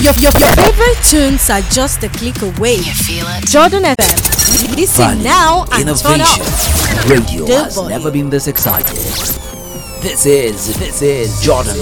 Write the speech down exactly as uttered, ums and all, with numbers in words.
your, your, your favorite tunes are just a click away. You feel it? Jordan F M. Listen Value, now and turn innovation. up. Radio The has volume. never been this excited. This is, this is Jordan